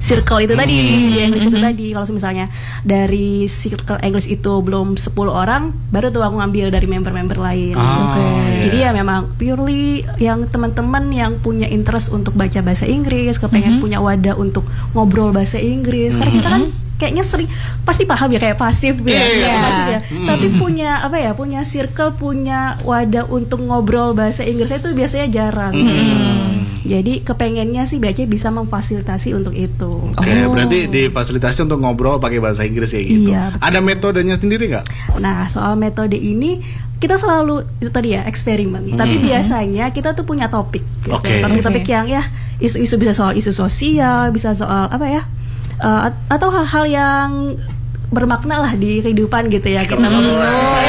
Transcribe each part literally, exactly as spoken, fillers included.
circle itu tadi, Hmm. di English itu tadi. Kalau misalnya dari circle English itu belum sepuluh orang, baru tuh aku ngambil dari member-member lain. Oh, okay. Jadi ya memang purely yang teman-teman yang punya interest untuk baca bahasa Inggris, kepengen mm-hmm. punya wadah untuk ngobrol bahasa Inggris. Karena kita kan kayaknya sering pasti paham ya kayak pasif ya, yeah, yeah. pasif ya. Mm. Tapi punya apa ya, punya circle, punya wadah untuk ngobrol bahasa Inggris itu biasanya jarang. Mm. Gitu. Jadi kepengennya sih B A C bisa memfasilitasi untuk itu. Oke, okay, oh. berarti difasilitasi untuk ngobrol pakai bahasa Inggris ya gitu. Iya, ada metodenya sendiri nggak? Nah, soal metode ini kita selalu itu tadi ya eksperimen. Hmm. Tapi biasanya kita tuh punya topik, gitu. Okay. Topik-topik okay. yang ya isu-isu, bisa soal isu sosial, bisa soal apa ya, uh, atau hal-hal yang bermakna lah di kehidupan gitu ya. Kita ngomongin,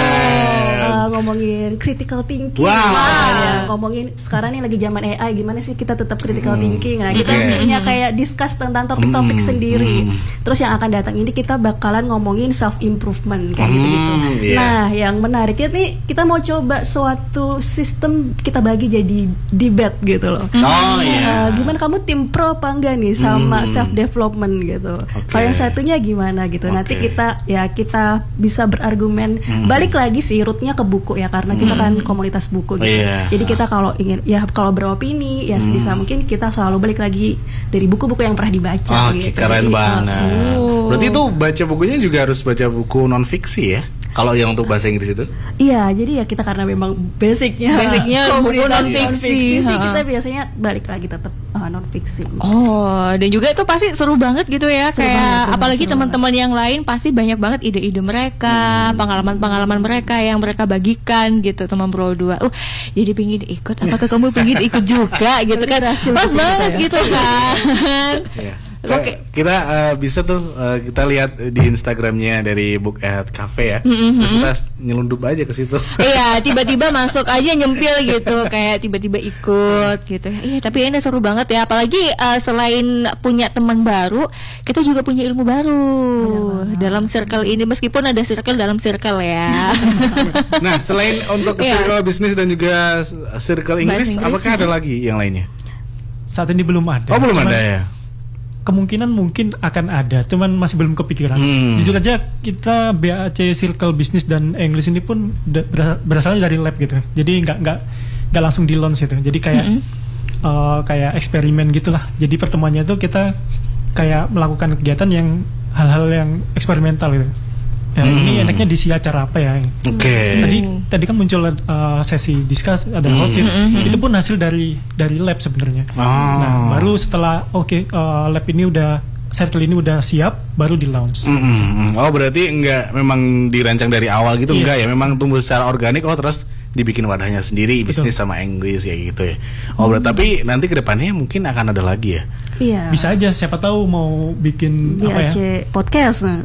uh, ngomongin critical thinking, wow. ya, ngomongin sekarang nih lagi zaman A I, gimana sih kita tetap critical hmm. thinking. Nah, kita okay. punya kayak discuss tentang topik-topik hmm. sendiri. Terus yang akan datang ini kita bakalan ngomongin self improvement kayak hmm. gitu-gitu. Yeah. Nah, yang menariknya nih kita mau coba suatu sistem kita bagi jadi debate gitu loh. Oh iya. Uh, gimana kamu tim pro apa enggak nih sama hmm. self development gitu. Okay. Kalau yang satunya gimana gitu. Okay. Nanti kita ya kita bisa berargumen hmm. balik lagi sih rootnya ke buku ya, karena kita kan komunitas buku gitu. Yeah. Jadi kita kalau ingin ya kalau beropini ya sebisa hmm. mungkin kita selalu balik lagi dari buku-buku yang pernah dibaca. Oh, gitu. keren Jadi, banget. Uh, Berarti itu baca bukunya juga harus baca buku non fiksi ya? Kalau yang untuk bahasa Inggris itu? Iya, jadi ya kita karena memang basicnya basicnya buku non fiksi, sih kita biasanya balik lagi tetap uh, non fiksi. Oh, dan juga itu pasti seru banget gitu ya, seru kayak banget, apalagi teman-teman yang lain pasti banyak banget ide-ide mereka, hmm. pengalaman-pengalaman mereka yang mereka bagikan gitu teman bro dua. Uh, jadi pingin ikut, apakah kamu pingin ikut juga gitu kan? Pas banget ya? Gitu kan. Yeah. Oke, kita uh, bisa tuh uh, kita lihat di Instagramnya dari Book at Cafe ya, mm-hmm. terus kita nyelundup aja ke situ. Iya, tiba-tiba masuk aja nyempil gitu, kayak tiba-tiba ikut gitu. Iya, tapi ini seru banget ya, apalagi uh, selain punya teman baru, kita juga punya ilmu baru Benar. dalam circle ini, meskipun ada circle dalam circle ya. Nah, selain untuk circle yeah. bisnis dan juga circle Inggris, Inggris apakah ada lagi yang lainnya? Saat ini belum ada. Oh, belum Cuman, ada ya. Kemungkinan mungkin akan ada, cuman masih belum kepikiran. Hmm. Jujur aja kita B A C Circle Business dan English ini pun berasalnya dari lab gitu. Jadi nggak nggak nggak langsung di launch gitu. Jadi kayak mm-hmm. uh, kayak eksperimen gitulah. Jadi pertemuannya itu kita kayak melakukan kegiatan yang hal-hal yang eksperimental gitu. Ya, hmm. Ini enaknya diisi acara apa ya? Oke. Okay. Tadi tadi kan muncul uh, sesi discuss, ada hot seat. Hmm. Itu pun hasil dari dari lab sebenarnya. Oh. Nah, baru setelah oke okay, uh, lab ini udah circle ini udah siap, baru di launch. Mm-hmm. Oh, berarti enggak memang dirancang dari awal gitu, yeah. enggak ya? Memang tumbuh secara organik. Oh, terus dibikin wadahnya sendiri, bisnis Betul. sama Inggris ya gitu ya. Oh, berarti hmm. tapi nanti kedepannya mungkin akan ada lagi ya? Iya. Bisa aja, siapa tahu mau bikin B A C apa ya? podcast. Nah,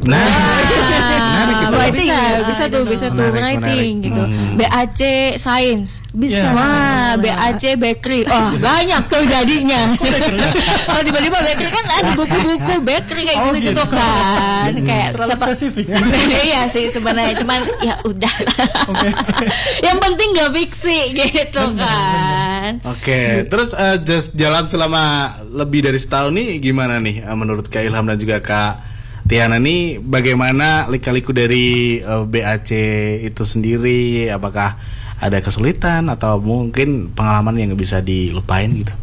menarik gitu. Bisa, bisa tuh, bisa tuh writing gitu. Hmm. B A C Science. Bisa. Yeah. Wah, B A C Bakery. Oh, banyak tuh jadinya. Kalau tiba-tiba bakery kan ada buku-buku bakery kayak oh, gitu, gitu kan. Kayak terlalu spesifik. Iya sih sebenarnya, cuman ya udah. Okay. Yang penting nggak fiksi gitu kan. Oke, okay. Terus uh, just jalan selama lebih dari setahun nih gimana nih uh, menurut Kak Ilham dan juga Kak Tiana nih, bagaimana lika-liku dari uh, B A C itu sendiri? Apakah ada kesulitan atau mungkin pengalaman yang bisa dilupain gitu?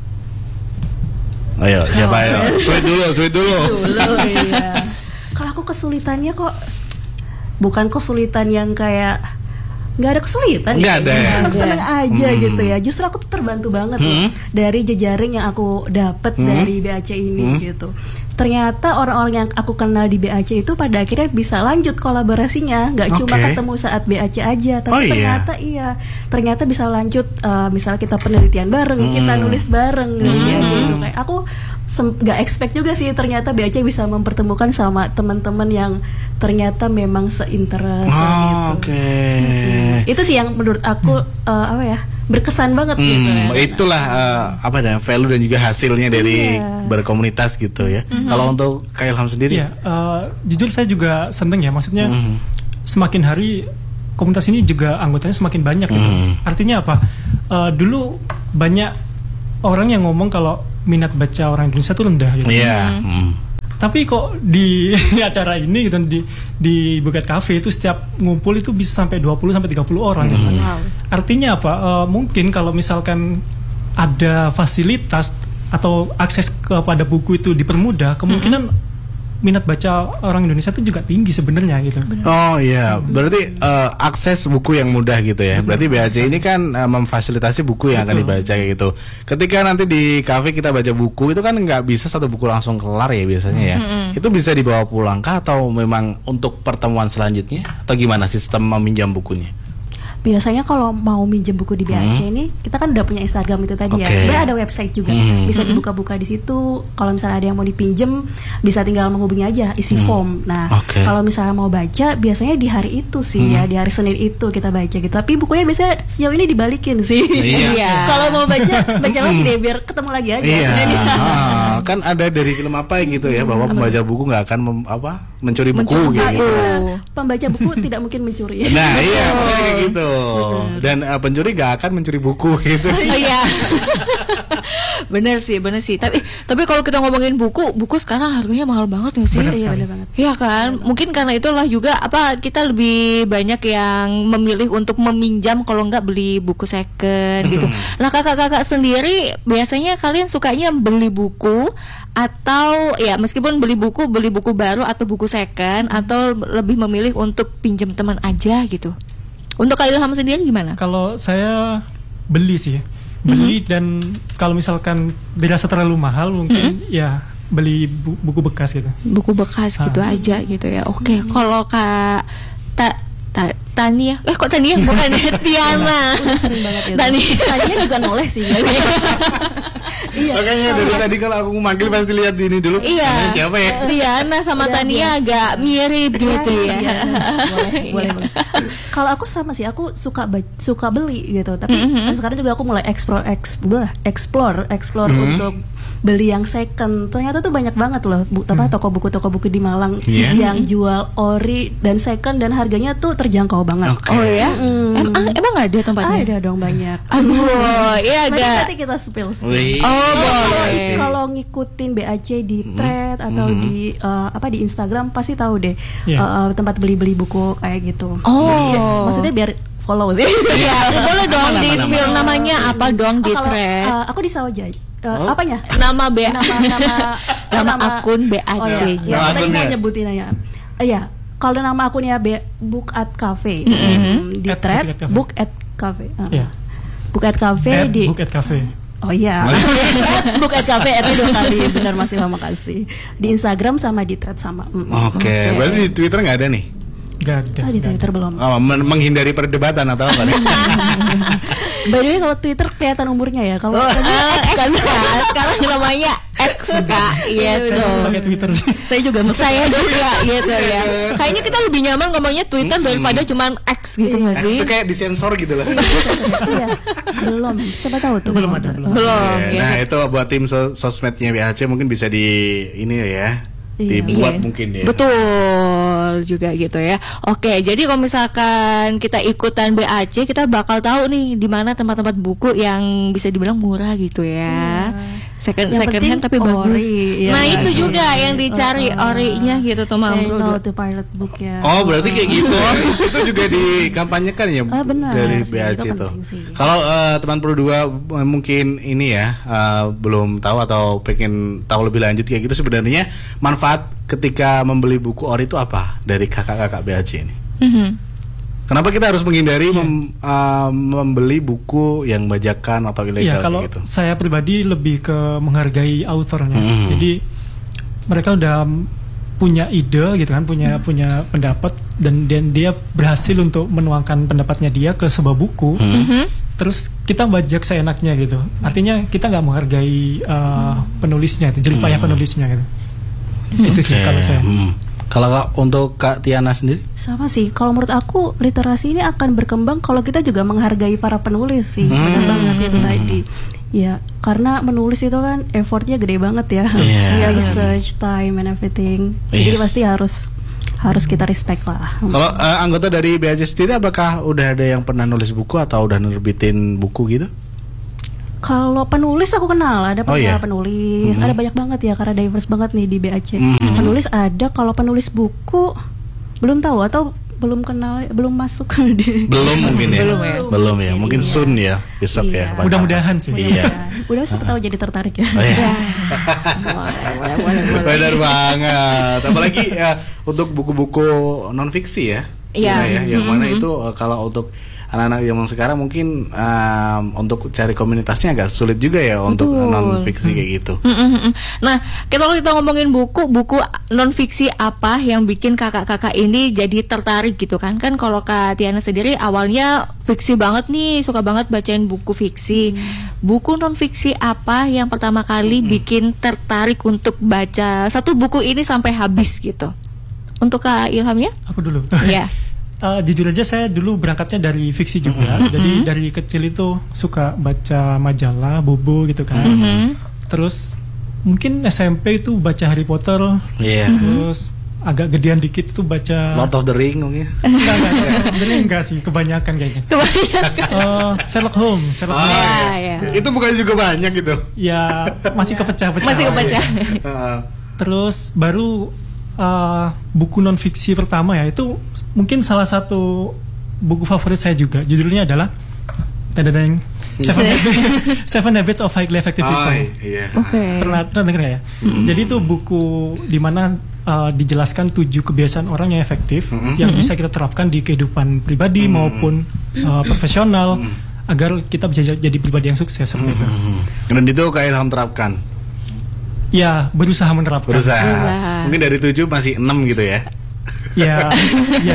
Ayo, siapa oh, ya? Sweet dulu, sweet dulu. dulu iya. Kalau aku kesulitannya kok bukan kesulitan yang kayak nggak ada kesulitan, nggak ada ya? seneng-seneng aja hmm. gitu ya. Justru aku tuh terbantu banget hmm. loh dari jejaring yang aku dapat hmm. dari B A C ini hmm. gitu. Ternyata orang-orang yang aku kenal di B A C itu pada akhirnya bisa lanjut kolaborasinya, nggak okay. cuma ketemu saat B A C aja, tapi oh, ternyata iya. iya, ternyata bisa lanjut. Uh, misalnya kita penelitian bareng, hmm. kita nulis bareng di hmm. B A C itu. Kayak aku nggak expect juga sih ternyata B A C bisa mempertemukan sama teman-teman yang ternyata memang seinteres oh, gitu. Oke. Okay. Hmm. Itu sih yang menurut aku uh, apa ya? berkesan banget hmm, gitu ya. Itulah uh, apa dan value dan juga hasilnya dari iya. berkomunitas gitu ya. Mm-hmm. Kalau untuk Kak Ilham sendiri? Iya, uh, jujur saya juga seneng ya. Maksudnya mm-hmm. semakin hari komunitas ini juga anggotanya semakin banyak gitu. Mm-hmm. Artinya apa? Uh, dulu banyak orang yang ngomong kalau minat baca orang Indonesia itu rendah gitu. Iya. Yeah. Mm. Tapi kok di acara ini gitu di di Buket Cafe itu setiap ngumpul itu bisa sampai dua puluh sampai tiga puluh orang. Hmm. Gitu. Wow. Artinya apa? Uh, mungkin kalau misalkan ada fasilitas atau akses kepada buku itu dipermudah, kemungkinan mm-hmm. minat baca orang Indonesia itu juga tinggi sebenarnya gitu. Oh iya, berarti uh, akses buku yang mudah gitu ya. Berarti B A C ini kan uh, memfasilitasi buku yang akan dibaca kayak gitu. Ketika nanti di kafe kita baca buku itu kan nggak bisa satu buku langsung kelar ya biasanya ya. Mm-hmm. Itu bisa dibawa pulang kah atau memang untuk pertemuan selanjutnya atau gimana sistem meminjam bukunya? Biasanya kalau mau minjem buku di B A C hmm. ini kita kan udah punya Instagram itu tadi okay. ya. Sebenarnya ada website juga, hmm. bisa dibuka-buka di situ. Kalau misalnya ada yang mau dipinjem, bisa tinggal menghubungi aja, isi hmm. form. Nah, okay. kalau misalnya mau baca, biasanya di hari itu sih hmm. ya, di hari Senin itu kita baca gitu. Tapi bukunya biasanya sejauh ini dibalikin sih. Iya. Kalau mau baca, baca lagi deh, biar ketemu lagi aja. Iya. Ah, kan ada dari film apa gitu ya, bahwa pembaca buku nggak akan mem, apa mencuri buku mencuri gitu. Iya. Pembaca buku tidak mungkin mencuri. Nah, iya kayak gitu. Dan uh, pencuri gak akan mencuri buku gitu. Iya. Bener sih, bener sih. Tapi tapi kalau kita ngomongin buku, buku sekarang harganya mahal banget nggak sih? Bener Iya, sekali. bener banget. Iya kan, mungkin karena itulah juga apa kita lebih banyak yang memilih untuk meminjam kalau nggak beli buku second gitu. Nah kakak-kakak sendiri biasanya kalian sukanya beli buku atau ya meskipun beli buku beli buku baru atau buku second atau lebih memilih untuk pinjam teman aja gitu? Untuk Kak Ilham sendiri gimana? Kalau saya beli sih, beli mm-hmm. dan kalau misalkan dirasa terlalu mahal mungkin mm-hmm. ya beli bu- buku bekas gitu. Buku bekas ah. gitu aja gitu ya. Oke, okay. mm-hmm. Kalau Kak Ta, Ta, Tania, eh kok Tania bukan Tiana? Udah sering banget ya. Tania. Tania juga noleh sih ya. Iya. Makanya dari tadi kalau aku manggil pasti lihat ini dulu. Iya. Siapa ya? Tiana sama Udah Tania biasa. agak mirip gitu ya. Iya, boleh, boleh, boleh. Kalau aku sama sih, aku suka ba- suka beli gitu. Tapi mm-hmm. sekarang juga aku mulai explore, explore, explore, explore mm-hmm. untuk beli yang second. Ternyata tuh banyak banget loh, bu, apa toko buku toko buku di Malang yeah. yang jual ori dan second dan harganya tuh terjangkau banget. Okay. Oh ya? Mm. Emang emang ada tempatnya? Ada dong banyak. Aduh, iya Nanti, agak. nanti kita spill. Wih. Oh, Kalau- boleh. Kalau ngikutin B A C di thread atau Mm-hmm. di uh, apa di Instagram pasti tahu deh Yeah. uh, tempat beli-beli buku kayak gitu. Oh. Iya. Maksudnya biar follow sih. Iya, boleh dong di spill namanya apa dong di Oh, kalau, thread. uh, aku di Sawaja. Uh, Oh. Apanya? Nama B Nama nama Nama akun B A C-nya. Oh, iya. Ya, Nama tadi akunnya. mau nyebutin aja. Uh, Iya, kalau nama akunnya B Book at Cafe Mm-hmm. um, di At thread Book at Cafe. Book at Cafe. Uh, Iya. Book at Cafe At di Buket Cafe. Oh iya, Book at Cafe itu dua kali, benar masih lama kasih. Di Instagram sama di thread sama. Mm. Oke, okay. Berarti di Twitter nggak ada nih? Gak ada. Ah, di Twitter belum. Oh, men- menghindari perdebatan atau apa nih? By the way kalau Twitter kelihatan umurnya ya. Kalau X kan sekarang namanya X Kak, iya Saya masih pakai tuh. Twitter sih. saya juga Saya juga gitu ya. Kayaknya kita lebih nyaman ngomongnya Twitter daripada cuman X gitu nggak X sih? itu kayak disensor gitu loh. iya, belum. Siapa tahu tuh. Belum ada, belum. Belum Oke, ya. Nah itu buat tim so- sosmednya B A C mungkin bisa di ini ya, Iya. dibuat Iya. mungkin ya. Betul juga gitu ya. Oke, jadi kalau misalkan kita ikutan B A C, kita bakal tahu nih di mana tempat-tempat buku yang bisa dibilang murah gitu ya. Second Yang second penting hand tapi ori, bagus. iya. Nah, itu Iya. juga yang dicari Uh-uh. orinya gitu tuh Say Bro. no to pirate book ya. Oh berarti kayak gitu. Itu juga dikampanyekan ya Ah, benar dari sih, B A C itu itu. penting sih. Kalau eh, teman Pro dua eh, mungkin ini ya eh, belum tahu atau pengen tahu lebih lanjut kayak gitu, sebenarnya manfaat ketika membeli buku ori itu apa dari kakak-kakak B A C ini? Mhm. Kenapa kita harus menghindari mem- eh, membeli buku yang bajakan atau Iya, ilegal kalau kayak gitu? saya pribadi lebih ke menghargai autornya. Hmm. Jadi mereka udah punya ide gitu kan, punya punya pendapat dan dan dia berhasil untuk menuangkan pendapatnya dia ke sebuah buku. Mhm. Terus kita bajak seenaknya gitu. Artinya kita nggak menghargai uh, penulisnya itu, jerih payah penulisnya gitu. Itu sih Oke. kalau saya. Hmm. Kalau Kak- untuk Kak Tiana sendiri? Sama sih, kalau menurut aku literasi ini akan berkembang kalau kita juga menghargai para penulis sih. Hmm. Benar banget itu tadi. Ya, karena menulis itu kan effortnya gede banget ya. Iya. Ya, research, time and everything. Jadi Yes. pasti harus harus kita respect lah. Kalau eh, anggota dari B A C sendiri apakah udah ada yang pernah nulis buku atau udah nerbitin buku gitu? Kalau penulis aku kenal, ada Oh, iya? penulis, Mhm. ada banyak banget ya karena diverse banget nih di B A C. Mhm. Penulis ada, kalau penulis buku belum tahu atau belum kenal, belum masuk di. Belum mungkin ya. Belum ya. Belum ya. Mungkin Iya. soon ya, besok Iya. ya. bakal. Mudah-mudahan sih. Iya. Udah siapa tahu jadi tertarik ya. Oh, iya. Ya. Boleh, boleh, boleh, boleh. Benar banget. Apalagi ya, untuk buku-buku non fiksi ya. Iya. Ya, yang mana Mhm. itu uh, kalau untuk anak-anak zaman sekarang mungkin um, untuk cari komunitasnya agak sulit juga ya untuk Betul. non fiksi kayak gitu. Mm, mm, mm. Nah, kita kalau kita ngomongin buku, buku non fiksi apa yang bikin kakak-kakak ini jadi tertarik gitu kan? Kan kalau Kak Tiana sendiri awalnya fiksi banget nih, suka banget bacain buku fiksi. Buku non fiksi apa yang pertama kali bikin tertarik untuk baca satu buku ini sampai habis gitu? Untuk Kak Ilham ya? Aku dulu. Iya. Uh, jujur aja saya dulu berangkatnya dari fiksi juga. Jadi dari kecil itu suka baca majalah, bubu gitu kan. Mhm. Terus mungkin S M P itu baca Harry Potter. Iya. Terus agak gedean dikit tuh baca Lord of the Ring mungkin. enggak, enggak, enggak, enggak sih, kebanyakan kayaknya. Kebanyakan. Uh, Sherlock Holmes, Sherlock Ah, Holmes. Ya, ya. Itu bukan juga banyak gitu. Ya masih kepecah-pecah. Masih kebaca. Heeh. Terus baru uh, buku non fiksi pertama ya itu mungkin salah satu buku favorit saya juga. Judulnya adalah Tadadeng, Seven Habits, Seven Habits of Highly Effective Oh, People. iya. Oke. Pernah pernah dengar nggak ya? Jadi itu buku di mana uh, dijelaskan tujuh kebiasaan orang yang efektif yang bisa kita terapkan di kehidupan pribadi maupun uh, profesional agar kita bisa jadi pribadi yang sukses seperti itu. Hmm. Dan itu kayak Ilham terapkan. Ya berusaha menerapkan. Berusaha. Berusaha. Mungkin dari tujuh masih enam gitu ya. Ya, ya.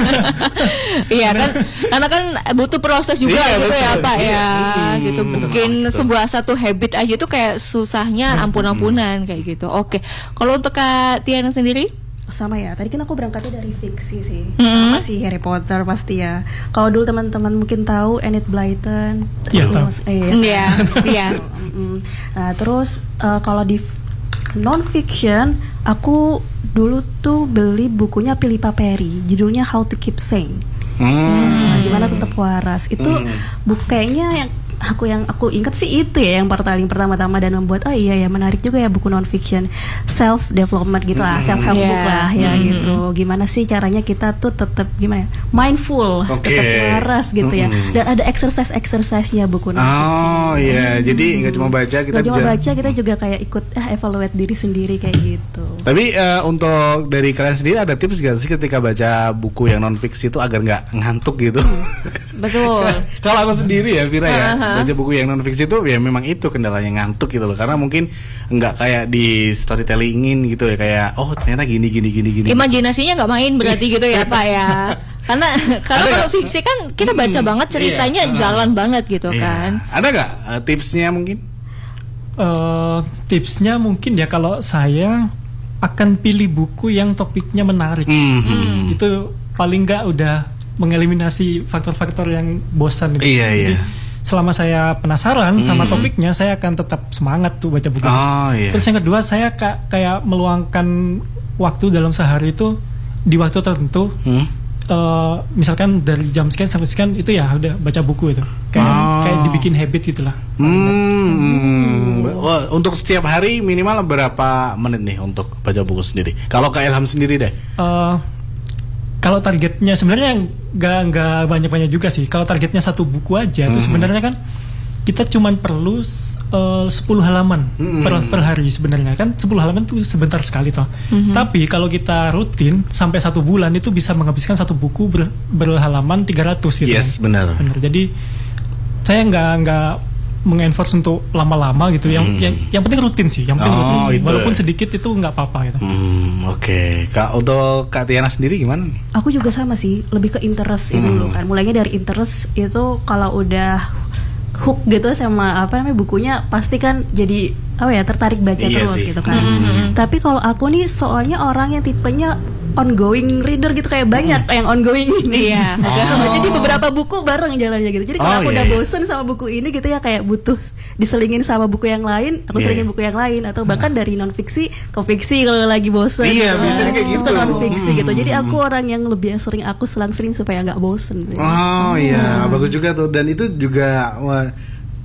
Iya kan, karena kan butuh proses juga Iya, gitu ya betul. Pak ya, Hmm, gitu. betul Bikin banget, betul. sebuah satu habit aja tuh kayak susahnya ampun-ampunan kayak gitu. Oke, kalau untuk Kak Tiana sendiri? Sama ya, tadi kan aku berangkatnya dari fiksi sih. Mhm. Masih Harry Potter pasti ya. Kalau dulu teman-teman mungkin tahu Enid Blyton. Iya, Itu tahu. mas- eh, Iya, iya. Mm-mm. Nah, terus eh, kalau di non fiction, aku dulu tuh beli bukunya Philippa Perry, judulnya How to Keep Sane. Hmm. Nah, gimana tetap waras. Itu Hmm. buku kayaknya yang aku yang aku ingat sih itu ya yang paling pertama-tama dan membuat oh iya ya menarik juga ya buku non fiction self development gitu lah, self help Yeah. book lah ya Hmm. gitu. Gimana sih caranya kita tuh tetap gimana ya, mindful, Oke. tetap waras gitu ya. Hmm. Dan ada exercise exercise-nya buku non fiction. Oh iya, jadi nggak cuma baca kita Gak cuma bisa- baca, kita juga kayak ikut ah, evaluate diri sendiri kayak gitu. Tapi eh, untuk dari kalian sendiri ada tips gak sih ketika baca buku yang non fiksi itu agar nggak ngantuk gitu? Betul. Kalau aku sendiri ya, Vira ya, baca buku yang non fiksi itu ya memang itu kendalanya ngantuk gitu loh. Karena mungkin nggak kayak di storytellingin gitu ya, kayak oh ternyata gini gini gini gini. Imajinasinya nggak main berarti gitu ya Pak ya. Karena karena Ada kalau nggak? fiksi kan kita baca banget ceritanya Iya. jalan banget gitu Iya. kan. Ada nggak eh, tipsnya mungkin? Eh, tipsnya mungkin ya kalau saya akan pilih buku yang topiknya menarik. Hmm. Itu paling nggak udah mengeliminasi faktor-faktor yang bosan. gitu. Iya, iya. Jadi, selama saya penasaran sama topiknya, saya akan tetap semangat tuh baca buku. Oh iya. Terus yang kedua, saya ka- kayak meluangkan waktu dalam sehari itu di waktu tertentu. Hmm? Eh, misalkan dari jam sekian sampai sekian itu ya udah baca buku itu. Kayak Oh. kayak dibikin habit gitulah. Hmm. Wah, untuk setiap hari minimal berapa menit nih untuk baca buku sendiri? Kalau Kak Ilham sendiri deh. Eh, kalau targetnya sebenarnya nggak nggak banyak-banyak juga sih. Kalau targetnya satu buku aja itu sebenarnya kan kita cuman perlu eh, sepuluh halaman Mhm. per, per hari sebenarnya kan sepuluh halaman tuh sebentar sekali toh. Tapi kalau kita rutin sampai satu bulan itu bisa menghabiskan satu buku ber, berhalaman tiga ratus gitu. Yes, kan. benar. Benar. Jadi saya nggak nggak mengenforce untuk lama-lama gitu. Yang yang yang penting rutin sih. Yang penting Oh, rutin sih. itu Walaupun ya. sedikit itu nggak apa-apa gitu. Hmm, oke. Kak, untuk Kak Tiana sendiri gimana nih? Aku juga sama sih, lebih ke interest itu dulu kan. Mulainya dari interest itu kalau udah hook gitu sama apa namanya bukunya pasti kan jadi apa ya tertarik baca Iya terus sih. gitu kan. Tapi kalau aku nih soalnya orang yang tipenya ongoing reader gitu kayak banyak yang ongoing ini. Iya. Oh. Jadi beberapa buku bareng jalannya gitu. Jadi kalau Oh, aku iya, udah iya. bosen sama buku ini gitu ya kayak butuh diselingin sama buku yang lain, aku Iya, selingin iya. buku yang lain atau bahkan dari non fiksi ke fiksi kalau lagi bosen. Iya, biasanya kayak gitu. non fiksi Hmm. gitu. Jadi aku orang yang lebih sering aku selang-sering supaya nggak bosen. Oh iya, bagus juga tuh. Dan itu juga wah,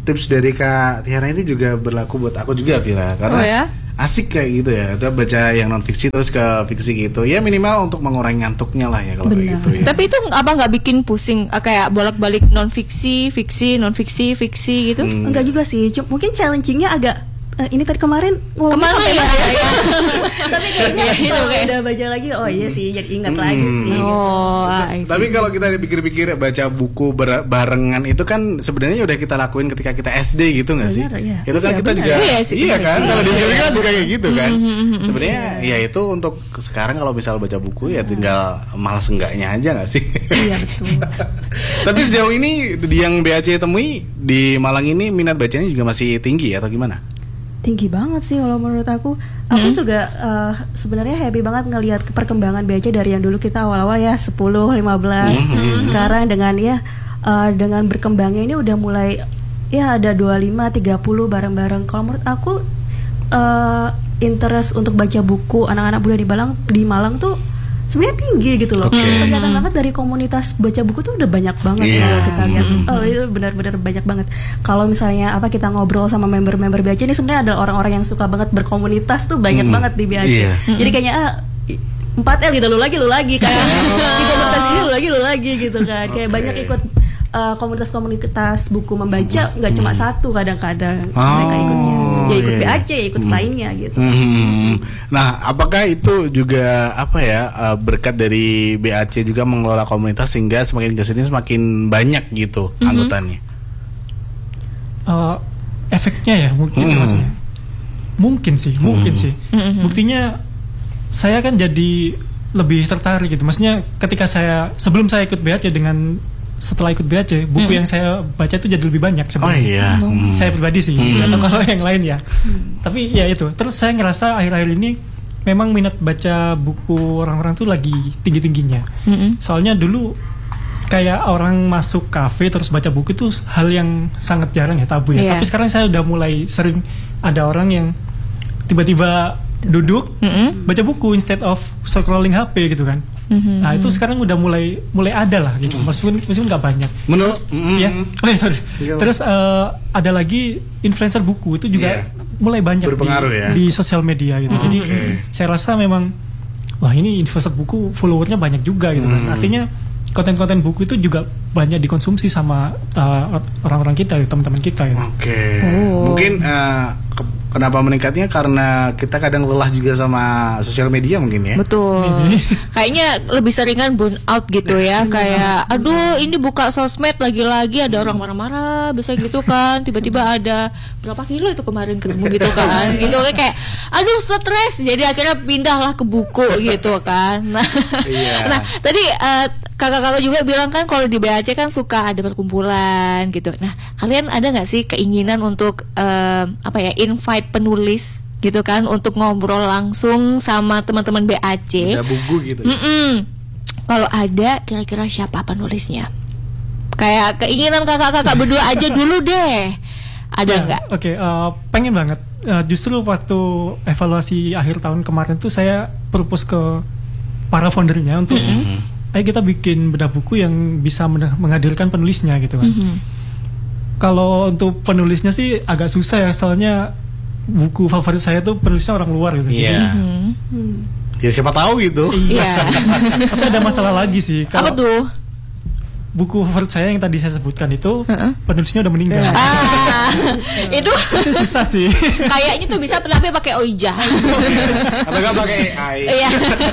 tips dari Kak Tiara ini juga berlaku buat aku juga, Vira. Karena Oh ya? asik kayak gitu ya. Kita baca yang non fiksi terus ke fiksi gitu. Ya minimal untuk mengurangi ngantuknya lah ya kalau kayak gitu ya. Tapi itu apa nggak bikin pusing? Ah, kayak bolak-balik non fiksi, fiksi, non fiksi, fiksi gitu? Hmm. Enggak juga sih, Cuma- mungkin challengingnya agak eh, ini tadi kemarin ngomongin Kemana sampai ya? mana ya? tapi kayaknya Iya, itu kalau kayak- udah baca lagi, oh iya sih, jadi ingat lagi sih. Oh, ah, I see. Tapi kalau kita dipikir-pikir baca buku ber- barengan itu kan sebenarnya udah kita lakuin ketika kita S D gitu nggak sih? Benar, iya. Itu kan Iya, kita benar. juga Iya sih, iya benar kan? sih. Kalau dipikir kan juga kayak gitu kan. Mm-hmm, Sebenarnya ya itu untuk sekarang kalau misal baca buku ya tinggal malas enggaknya aja nggak sih? Iya betul. Tapi sejauh ini di yang B A C temui di Malang ini minat bacanya juga masih tinggi atau gimana? Tinggi banget sih kalau menurut aku. Aku juga eh, sebenarnya happy banget ngelihat perkembangan B A C dari yang dulu kita awal-awal ya sepuluh, lima belas. Sekarang dengan ya eh, dengan berkembangnya ini udah mulai ya ada dua puluh lima, tiga puluh bareng-bareng. Kalau menurut aku eh, interest untuk baca buku anak-anak muda di Malang di Malang tuh sebenarnya tinggi gitu loh. Oke. Kelihatan banget dari komunitas baca buku tuh udah banyak banget Iya. kalau kita lihat. Oh, itu benar-benar banyak banget. Kalau misalnya apa kita ngobrol sama member-member B A C ini sebenarnya ada orang-orang yang suka banget berkomunitas tuh banyak Hmm. banget di B A C. Iya. Jadi kayaknya ah, empat L gitu lu lagi lu lagi kayak di komunitas ini lu lagi lu lagi gitu kan. Kayak Oke. banyak ikut uh, komunitas-komunitas buku membaca nggak cuma satu kadang-kadang mereka ikutnya. Oh, Ya ikut iya. B A C, ya ikut lainnya gitu. Hmm. Nah, apakah itu juga apa ya uh, berkat dari B A C juga mengelola komunitas sehingga semakin kesini semakin banyak gitu anggotanya? Eh, efeknya ya mungkin Hmm. maksudnya. Mungkin sih, mungkin Hmm. sih. Buktinya saya kan jadi lebih tertarik gitu. Maksudnya ketika saya sebelum saya ikut B A C dengan setelah ikut B A C, buku yang saya baca itu jadi lebih banyak Oh sebenarnya. iya. Hmm. Saya pribadi sih, Hmm. atau kalau yang lain ya. Tapi ya itu. Terus saya ngerasa akhir-akhir ini memang minat baca buku orang-orang tuh lagi tinggi-tingginya. Mm-mm. Soalnya dulu kayak orang masuk kafe terus baca buku itu hal yang sangat jarang ya, tabu ya. Iya. Tapi sekarang saya udah mulai sering ada orang yang tiba-tiba duduk Mm-mm. baca buku instead of scrolling H P gitu kan. Mhm. Nah itu sekarang udah mulai mulai ada lah gitu. Meskipun meskipun nggak banyak. Menurut mm, Ya, oh ya, sorry. Iya. Terus eh, ada lagi influencer buku itu juga Iya. mulai banyak Berpengaruh di, ya. di sosial media gitu. Jadi Oke. saya rasa memang wah ini influencer buku followernya banyak juga gitu kan. Hmm. Artinya konten-konten buku itu juga banyak dikonsumsi sama eh, orang-orang kita, teman-teman kita gitu. Oke. Oh. Mungkin uh, ke- kenapa meningkatnya karena kita kadang lelah juga sama sosial media mungkin ya. Betul. Ini. Kayaknya lebih seringan burn out gitu ya. Kayak aduh ini buka sosmed lagi-lagi ada orang marah-marah bisa gitu kan. Tiba-tiba ada berapa kilo itu kemarin ketemu gitu kan. Gitu kayak aduh stres. Jadi akhirnya pindahlah ke buku gitu kan. Nah, Iya. nah tadi eh, kakak-kakak juga bilang kan kalau di B A C kan suka ada perkumpulan gitu. Nah, kalian ada nggak sih keinginan untuk eh, apa ya invite penulis gitu kan untuk ngobrol langsung sama teman-teman B A C? Ada buku gitu. Mm-mm. Kalau ada, kira-kira siapa penulisnya? Kayak keinginan kakak-kakak berdua aja dulu deh. Ada Ya, nggak? Oke, eh, pengen banget. Eh, justru waktu evaluasi akhir tahun kemarin tuh saya propose ke para foundernya untuk ayo kita bikin bedah buku yang bisa men- menghadirkan penulisnya gitu kan. Mhm. Kalau untuk penulisnya sih agak susah ya, soalnya buku favorit saya tuh penulisnya orang luar gitu. Iya. Hmm. Hmm. Ya siapa tahu gitu. Iya. Tapi ada masalah lagi sih. Apa Kalau tuh? buku favorit saya yang tadi saya sebutkan itu Heeh. penulisnya udah meninggal. Ah, itu Itu susah sih. kayaknya tuh bisa tapi pakai Oija. Atau nggak pakai A I. Iya.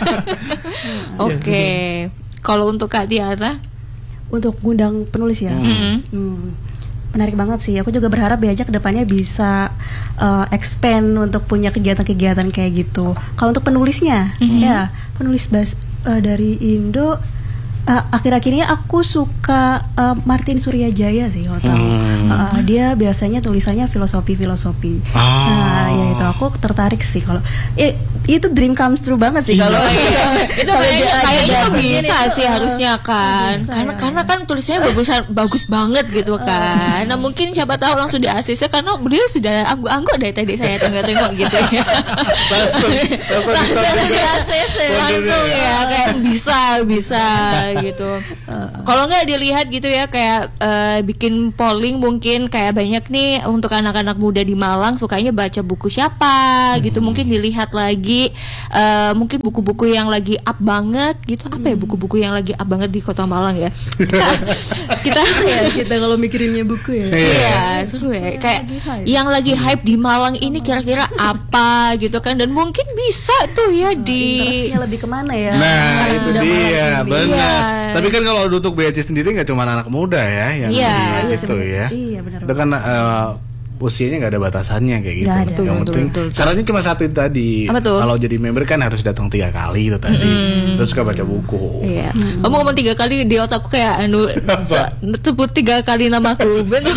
Oke. Kalau untuk Kak Tiara, Untuk ngundang penulis ya. Mhm. Hmm. Menarik banget sih. Aku juga berharap B A C kedepannya bisa uh, expand untuk punya kegiatan-kegiatan kayak gitu. Kalau untuk penulisnya, ya penulis bas uh, dari Indo. Uh, akhir-akhirnya aku suka uh, Martin Suryajaya sih, kalau tahu. Hmm. Uh, dia biasanya tulisannya filosofi-filosofi. Oh. Nah, ya itu aku tertarik sih kalau eh, itu dream comes true banget sih kalau itu kalau kayaknya dia kayaknya ada tuh begini bisa tuh, sih uh, harusnya kan. bisa Karena ya. karena kan tulisannya bagus bagus banget gitu kan. Nah, mungkin siapa tahu langsung di A C C karena beliau sudah anggu-anggu dari tadi saya tengok-tengok gitu ya. Langsung, langsung Langsung bisa di juga. A C C Foundernya langsung ya. ya kayak bisa bisa gitu. Kalau nggak dilihat gitu ya kayak uh, bikin polling mungkin kayak banyak nih untuk anak-anak muda di Malang sukanya baca buku siapa gitu. Mungkin dilihat lagi uh, mungkin buku-buku yang lagi up banget gitu. Apa ya buku-buku yang lagi up banget di Kota Malang ya? kita ya kita kalau mikirinnya buku ya. Iya, seru ya. Kayak yang lagi hype di Malang ini kira-kira apa gitu kan, dan mungkin bisa tuh ya di interestnya lebih kemana ya. Nah, itu udah dia, Malang ini. benar. Iya. Tapi kan kalau untuk B A C sendiri nggak cuma anak muda ya yang Iya, di iya, situ ya. Iya, benar. Itu kan uh, usianya nggak ada batasannya kayak gitu. Nggak ada. Yang Betul, penting betul, betul. syaratnya cuma satu itu tadi. Apa tuh? Kalau jadi member kan harus datang tiga kali itu tadi. Terus suka baca buku. Iya. Kamu ngomong tiga kali di otakku kayak anu se- sebut tiga kali namaku. Benar.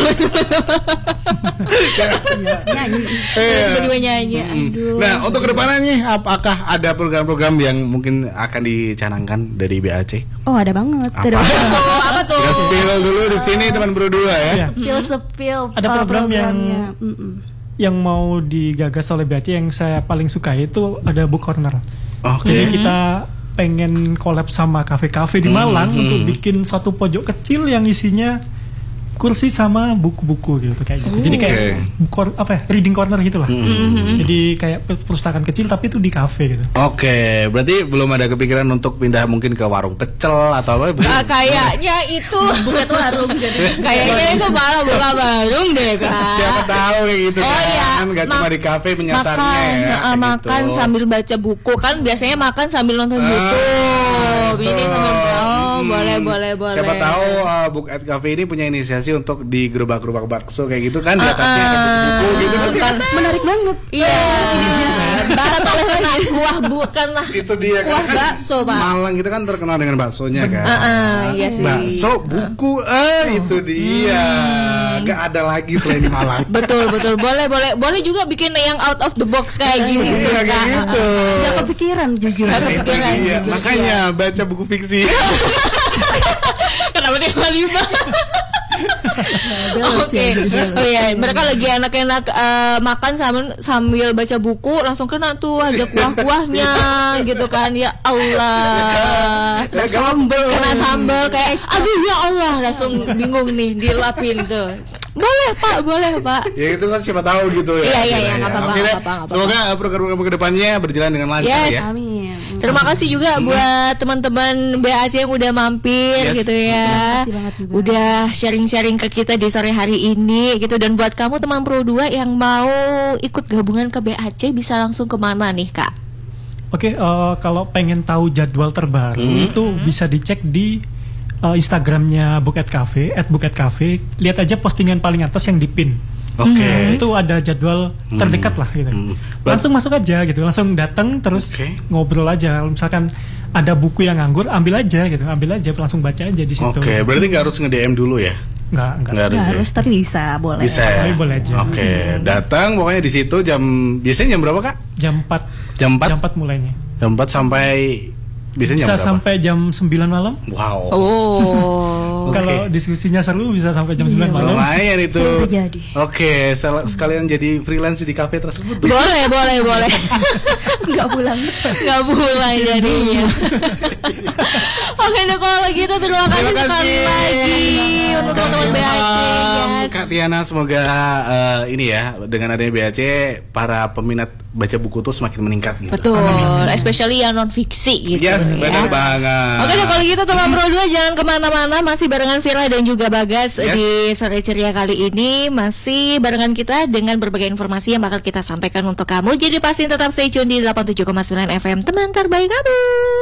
Nyanyi. Iya. Tiba-tiba nyanyi. Aduh. Nah, untuk kedepannya nih, apakah ada program-program yang mungkin akan dicanangkan dari B A C? Oh, ada banget. Apa? Ada banget. Oh, apa tuh? Kita spill dulu di sini teman berdua ya. Iya. Spill sepil. Ada uh, program yang- programnya. Mm-mm. Yang mau digagas oleh B A C yang saya paling suka itu ada book corner. Oke. Jadi kita pengen collab sama kafe-kafe di Malang Hmm. untuk bikin suatu pojok kecil yang isinya kursi sama buku-buku gitu kayak gitu. Jadi kayak Oke. kor- apa ya, reading corner gitu lah. Hmm. Jadi kayak perpustakaan kecil tapi itu di kafe gitu. Oke, berarti belum ada kepikiran untuk pindah mungkin ke warung pecel atau apa? Ah, kayaknya itu Bukan warung gitu. kayaknya itu malah buka warung deh kan. Siapa tahu kayak gitu Oh kan? iya, Nggak cuma mak- di kafe menyasarnya makan, ya. eh, kayak makan gitu. sambil baca buku kan biasanya makan sambil nonton Ah, YouTube. Ini betul. sambil oh Hmm. boleh boleh boleh. Siapa tahu uh, Book at Cafe ini punya inisiasi untuk di gerobak-gerobak bakso kayak gitu kan, di atasnya ada buku-buku gitu kan, siapa tahu. Menarik banget. Iya. Barat oleh kuah bukan lah. Itu dia Kuah kan, bakso, Pak. Malang kita kan terkenal dengan baksonya kan. Heeh, iya sih. Bakso, buku, eh itu dia. Gak ada lagi selain di Malang. Betul betul boleh boleh boleh juga bikin yang out of the box kayak gini. Iya suka. kayak gitu. Gak kepikiran jujur. Nggak Itu kepikiran, dia. jujur, Makanya baca buku fiksi. Kenapa dia lima? Oke, oh iya, mereka lagi enak-enak eh, makan sambil sambil baca buku, langsung kena tuh ada kuah-kuahnya, gitu kan? Ya Allah, Kena sambel. kena sambel kayak, aduh ya Allah, langsung bingung nih dilapin tuh. Boleh Pak, boleh Pak. Ya itu kan siapa tahu gitu ya. Iya, iya, iya, Akhirnya nggak apa-apa, Oke deh. nggak apa-apa, nggak Semoga program-program kedepannya berjalan dengan lancar Yes. ya. Amin. Terima kasih juga buat teman-teman B A C yang udah mampir Yes. gitu ya. Terima kasih banget juga. Udah sharing-sharing ke kita di sore hari ini gitu, dan buat kamu teman Pro dua yang mau ikut gabungan ke B A C bisa langsung kemana nih Kak? Oke, eh, kalau pengen tahu jadwal terbaru itu bisa dicek di eh, Instagramnya Buket Cafe, at Buket Cafe. Lihat aja postingan paling atas yang di pin. Oke. Itu ada jadwal terdekat lah gitu. Hmm. Langsung masuk aja gitu, langsung datang terus Oke. ngobrol aja. Kalau misalkan ada buku yang nganggur, ambil aja gitu, ambil aja langsung baca aja di situ. Oke, berarti nggak harus nge-D M dulu ya? Nggak, nggak. Nggak harus. Nggak ya? harus, tapi bisa, boleh. Bisa ya? Tapi boleh aja. Oke, datang pokoknya di situ jam biasanya jam berapa Kak? Jam empat. Jam empat? Jam empat mulainya. Jam empat sampai biasanya Bisa jam berapa? sampai jam sembilan malam. Wow. Oh. Oke. Kalau diskusinya seru bisa sampai jam sembilan Iya. malam. Lumayan itu. Sering terjadi. Oke, sel- sekalian jadi freelance di kafe tersebut. Boleh, boleh, boleh. Nggak pulang. Nggak mulai jadinya. Oke, deh kalau gitu terima kasih Terima sekali kasih. lagi untuk teman-teman B A C. Um, Yes. Kak Tiana, semoga uh, ini ya dengan adanya B A C para peminat baca buku tuh semakin meningkat gitu. Betul, especially yang non fiksi gitu. Yes, ya. benar banget. Oke deh kalau gitu teman Pro dua jangan kemana-mana, masih barengan Vira dan juga Bagas Yes. di sore ceria kali ini, masih barengan kita dengan berbagai informasi yang bakal kita sampaikan untuk kamu. Jadi pasti tetap stay tune di delapan puluh tujuh koma sembilan F M, teman terbaik kamu.